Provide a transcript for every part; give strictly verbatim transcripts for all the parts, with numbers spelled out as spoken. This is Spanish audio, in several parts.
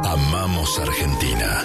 Amamos Argentina.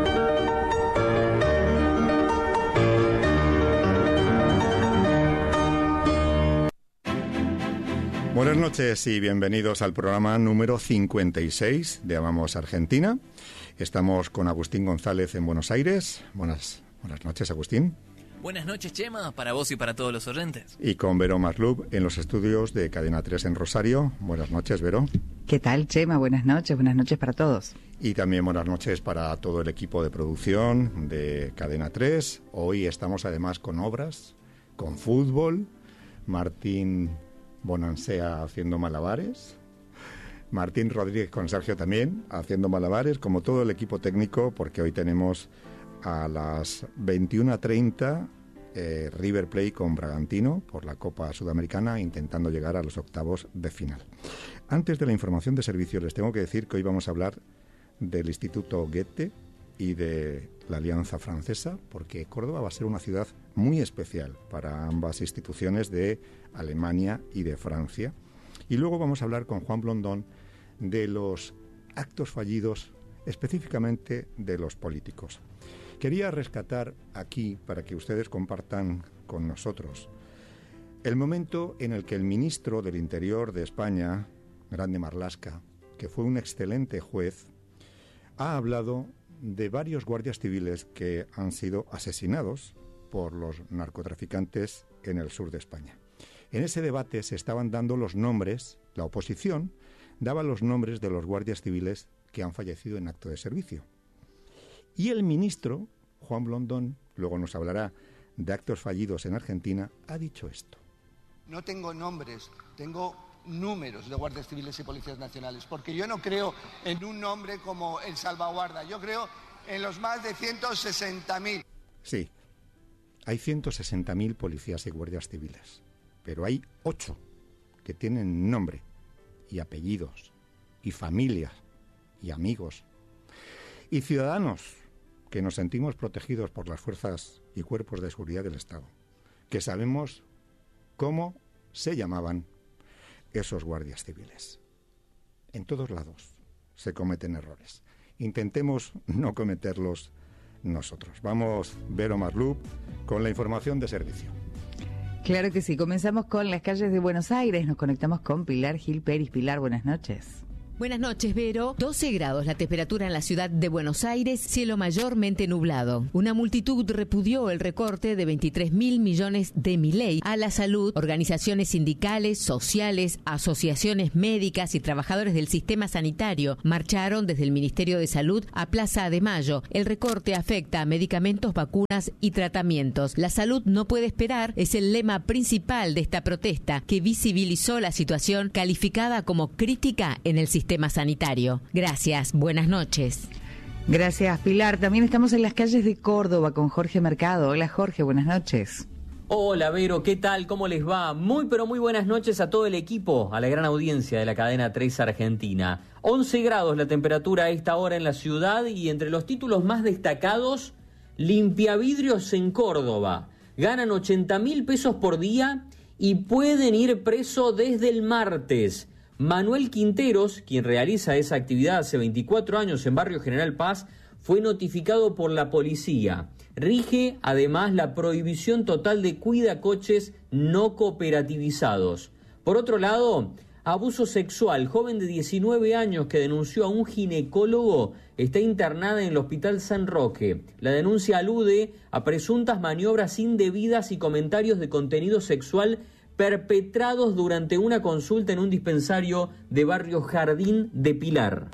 Buenas noches y bienvenidos al programa número cincuenta y seis de Amamos Argentina. Estamos con Agustín González en Buenos Aires. Buenas, buenas noches, Agustín. Buenas noches, Chema, para vos y para todos los oyentes. Y con Vero Maslub en los estudios de Cadena tres en Rosario. Buenas noches, Vero. ¿Qué tal, Chema? Buenas noches, buenas noches para todos. Y también buenas noches para todo el equipo de producción de Cadena tres. Hoy estamos además con obras, con fútbol, Martín Bonansea haciendo malabares, Martín Rodríguez con Sergio también haciendo malabares, como todo el equipo técnico, porque hoy tenemos a las veintiuna treinta eh, River Plate con Bragantino por la Copa Sudamericana, intentando llegar a los octavos de final. Antes de la información de servicio, les tengo que decir que hoy vamos a hablar del Instituto Goethe y de la Alianza Francesa, porque Córdoba va a ser una ciudad muy especial para ambas instituciones de Alemania y de Francia. Y luego vamos a hablar con Juan Blondón de los actos fallidos, específicamente de los políticos. Quería rescatar aquí, para que ustedes compartan con nosotros, el momento en el que el ministro del Interior de España, Grande Marlaska, que fue un excelente juez, ha hablado de varios guardias civiles que han sido asesinados por los narcotraficantes en el sur de España. En ese debate se estaban dando los nombres, la oposición daba los nombres de los guardias civiles que han fallecido en acto de servicio. Y el ministro, Juan Blondón, luego nos hablará de actos fallidos en Argentina, ha dicho esto. No tengo nombres, tengo números de guardias civiles y policías nacionales, porque yo no creo en un nombre como el salvaguarda, yo creo en los más de ciento sesenta mil. Sí, hay ciento sesenta mil policías y guardias civiles, pero hay ocho que tienen nombre y apellidos y familias y amigos y ciudadanos que nos sentimos protegidos por las fuerzas y cuerpos de seguridad del Estado, que sabemos cómo se llamaban esos guardias civiles. En todos lados se cometen errores. Intentemos no cometerlos nosotros. Vamos, Vero Maslub, con la información de servicio. Claro que sí, comenzamos con las calles de Buenos Aires, nos conectamos con Pilar Gil Peris. Pilar, buenas noches. Buenas noches, Vero. doce grados la temperatura en la ciudad de Buenos Aires, cielo mayormente nublado. Una multitud repudió el recorte de veintitrés mil millones de Milei a la salud. Organizaciones sindicales, sociales, asociaciones médicas y trabajadores del sistema sanitario marcharon desde el Ministerio de Salud a Plaza de Mayo. El recorte afecta a medicamentos, vacunas y tratamientos. La salud no puede esperar es el lema principal de esta protesta, que visibilizó la situación calificada como crítica en el sistema sistema sanitario. Gracias, buenas noches. Gracias, Pilar. También estamos en las calles de Córdoba con Jorge Mercado. Hola, Jorge, buenas noches. Hola, Vero, ¿qué tal? ¿Cómo les va? Muy, pero muy buenas noches a todo el equipo, a la gran audiencia de la Cadena tres Argentina. once grados la temperatura a esta hora en la ciudad y entre los títulos más destacados, limpiavidrios en Córdoba. Ganan ochenta mil pesos por día y pueden ir preso desde el martes. Manuel Quinteros, quien realiza esa actividad hace veinticuatro años en Barrio General Paz, fue notificado por la policía. Rige además la prohibición total de cuidacoches no cooperativizados. Por otro lado, abuso sexual. Joven de diecinueve años que denunció a un ginecólogo está internada en el Hospital San Roque. La denuncia alude a presuntas maniobras indebidas y comentarios de contenido sexual perpetrados durante una consulta en un dispensario de Barrio Jardín de Pilar.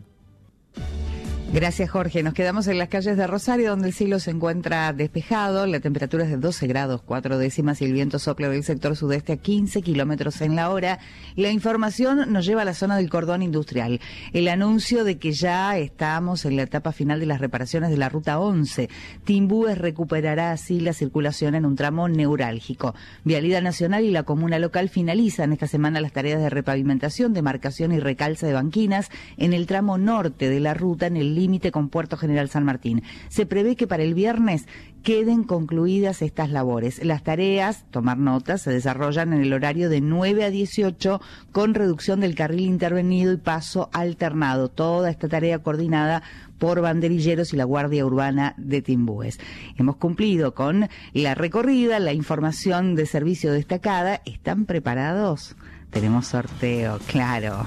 Gracias, Jorge. Nos quedamos en las calles de Rosario, donde el cielo se encuentra despejado. La temperatura es de doce grados, cuatro décimas y el viento sopla del sector sudeste a quince kilómetros en la hora. La información nos lleva a la zona del cordón industrial. El anuncio de que ya estamos en la etapa final de las reparaciones de la ruta once. Timbúes recuperará así la circulación en un tramo neurálgico. Vialidad Nacional y la comuna local finalizan esta semana las tareas de repavimentación, demarcación y recalza de banquinas en el tramo norte de la ruta en el límite con Puerto General San Martín. Se prevé que para el viernes queden concluidas estas labores. Las tareas, tomar notas, se desarrollan en el horario de nueve a dieciocho con reducción del carril intervenido y paso alternado. Toda esta tarea coordinada por banderilleros y la Guardia Urbana de Timbúes. Hemos cumplido con la recorrida, la información de servicio destacada. ¿Están preparados? Tenemos sorteo, claro.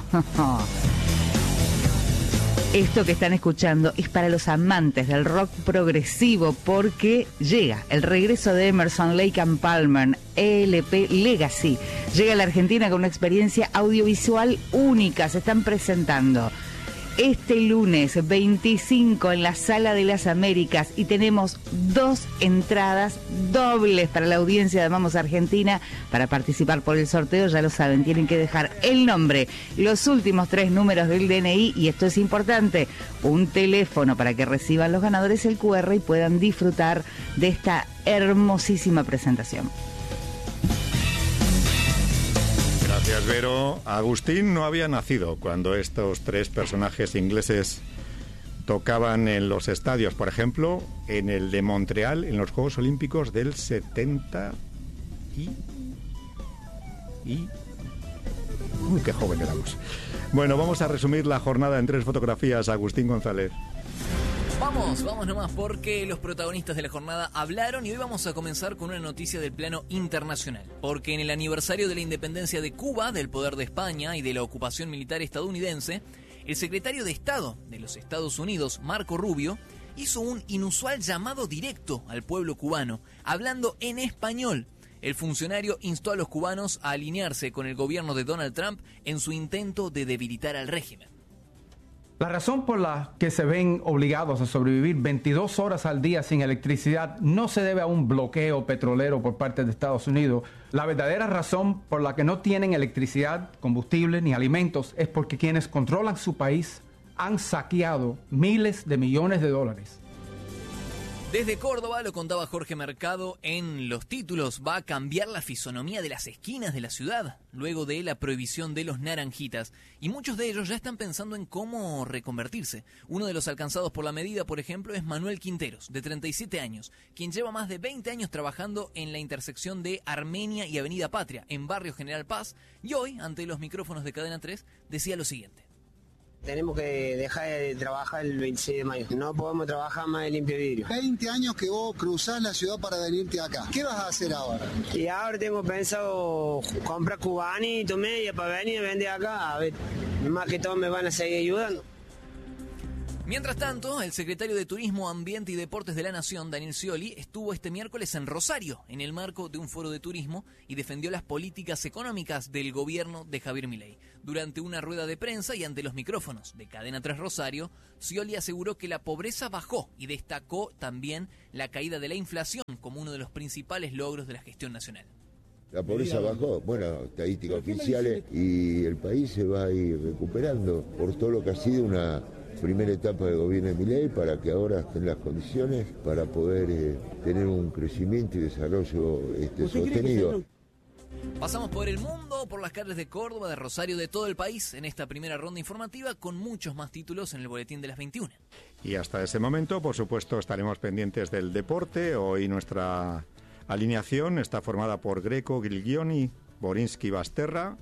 Esto que están escuchando es para los amantes del rock progresivo porque llega el regreso de Emerson, Lake and Palmer, E L P Legacy. Llega a la Argentina con una experiencia audiovisual única. Se están presentando este lunes veinticinco en la Sala de las Américas y tenemos dos entradas dobles para la audiencia de Vamos Argentina. Para participar por el sorteo, ya lo saben, tienen que dejar el nombre, los últimos tres números del D N I y esto es importante, un teléfono para que reciban los ganadores el Q R y puedan disfrutar de esta hermosísima presentación. Gracias, Vero. Agustín no había nacido cuando estos tres personajes ingleses tocaban en los estadios. Por ejemplo, en el de Montreal, en los Juegos Olímpicos del setenta y... y... Uy, qué joven éramos. Bueno, vamos a resumir la jornada en tres fotografías. Agustín González. Vamos, vamos nomás porque los protagonistas de la jornada hablaron y hoy vamos a comenzar con una noticia del plano internacional. Porque en el aniversario de la independencia de Cuba, del poder de España y de la ocupación militar estadounidense, el secretario de Estado de los Estados Unidos, Marco Rubio, hizo un inusual llamado directo al pueblo cubano, hablando en español. El funcionario instó a los cubanos a alinearse con el gobierno de Donald Trump en su intento de debilitar al régimen. La razón por la que se ven obligados a sobrevivir veintidós horas al día sin electricidad no se debe a un bloqueo petrolero por parte de Estados Unidos. La verdadera razón por la que no tienen electricidad, combustible ni alimentos es porque quienes controlan su país han saqueado miles de millones de dólares. Desde Córdoba, lo contaba Jorge Mercado en los títulos, va a cambiar la fisonomía de las esquinas de la ciudad, luego de la prohibición de los naranjitas. Y muchos de ellos ya están pensando en cómo reconvertirse. Uno de los alcanzados por la medida, por ejemplo, es Manuel Quinteros, de treinta y siete años, quien lleva más de veinte años trabajando en la intersección de Armenia y Avenida Patria, en Barrio General Paz, y hoy, ante los micrófonos de Cadena tres, decía lo siguiente. Tenemos que dejar de trabajar el veintiséis de mayo. No podemos trabajar más de limpio vidrio. veinte años que vos cruzás la ciudad para venirte acá. ¿Qué vas a hacer ahora? Y ahora tengo pensado comprar cubanito, media para venir y vender acá. A ver, más que todo me van a seguir ayudando. Mientras tanto, el secretario de Turismo, Ambiente y Deportes de la Nación, Daniel Scioli, estuvo este miércoles en Rosario, en el marco de un foro de turismo, y defendió las políticas económicas del gobierno de Javier Milei. Durante una rueda de prensa y ante los micrófonos de Cadena tres Rosario, Scioli aseguró que la pobreza bajó y destacó también la caída de la inflación como uno de los principales logros de la gestión nacional. La pobreza bajó, bueno, estadísticas oficiales, y el país se va a ir recuperando por todo lo que ha sido una primera etapa del gobierno de Milei, para que ahora estén las condiciones para poder eh, tener un crecimiento y desarrollo este, sostenido. Pasamos por el mundo, por las calles de Córdoba, de Rosario, de todo el país en esta primera ronda informativa, con muchos más títulos en el boletín de las veintiuna. Y hasta ese momento, por supuesto, estaremos pendientes del deporte. Hoy nuestra alineación está formada por Greco, Griglioni, Borinsky, Basterra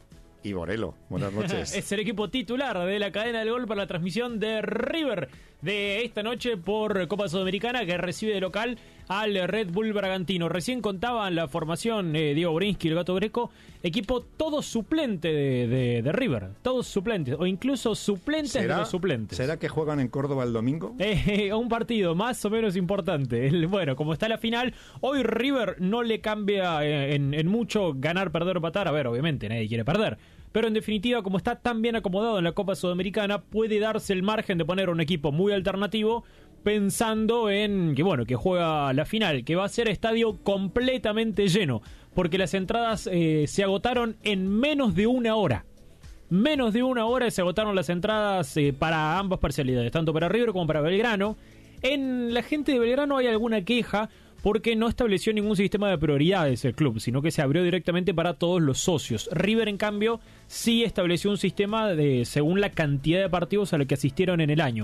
y Borelo. Buenas noches. Es el equipo titular de la cadena del gol para la transmisión de River de esta noche por Copa Sudamericana, que recibe de local al Red Bull Bragantino. Recién contaban la formación eh, Diego Borinsky y el Gato Greco, equipo todo suplente de, de, de River, todos suplentes, o incluso suplentes de los suplentes. ¿Será que juegan en Córdoba el domingo? Eh, un partido más o menos importante. El, bueno, como está la final, hoy River no le cambia eh, en, en mucho ganar, perder o empatar. A ver, obviamente nadie quiere perder, pero en definitiva, como está tan bien acomodado en la Copa Sudamericana, puede darse el margen de poner un equipo muy alternativo, pensando en que bueno, que juega la final, que va a ser estadio completamente lleno, porque las entradas eh, se agotaron en menos de una hora. Menos de una hora se agotaron las entradas eh, para ambas parcialidades, tanto para River como para Belgrano. En la gente de Belgrano hay alguna queja porque no estableció ningún sistema de prioridades el club, sino que se abrió directamente para todos los socios. River, en cambio, sí estableció un sistema de según la cantidad de partidos a los que asistieron en el año.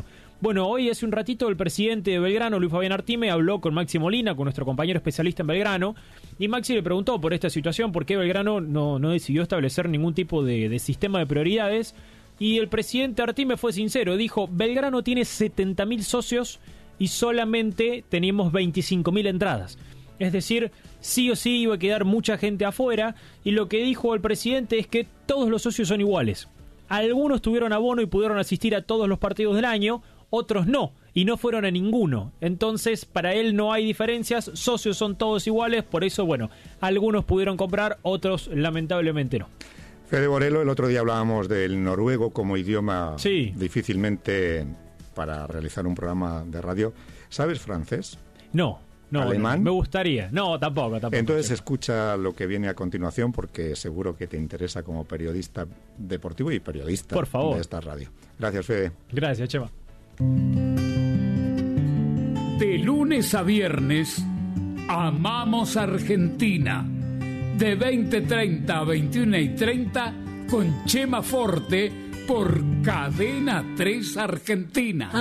Bueno, hoy hace un ratito el presidente de Belgrano, Luis Fabián Artime, habló con Maxi Molina, con nuestro compañero especialista en Belgrano, y Maxi le preguntó por esta situación, por qué Belgrano no, no decidió establecer ningún tipo de, de sistema de prioridades, y el presidente Artime fue sincero, dijo, Belgrano tiene setenta mil socios y solamente tenemos veinticinco mil entradas. Es decir, sí o sí iba a quedar mucha gente afuera, y lo que dijo el presidente es que todos los socios son iguales. Algunos tuvieron abono y pudieron asistir a todos los partidos del año, otros no, y no fueron a ninguno. Entonces, para él no hay diferencias, socios son todos iguales, por eso, bueno, algunos pudieron comprar, otros lamentablemente no. Fede Borelo, el otro día hablábamos del noruego como idioma sí. difícilmente para realizar un programa de radio. ¿Sabes francés? No. No, ¿Alemán? No, me gustaría. No, tampoco, tampoco. Entonces sí. escucha lo que viene a continuación porque seguro que te interesa como periodista deportivo y periodista Por favor. de esta radio. Gracias, Fede. Gracias, Chema. De lunes a viernes, Amamos Argentina. De veinte treinta a veintiuno y treinta con Chema Forte por Cadena tres Argentina.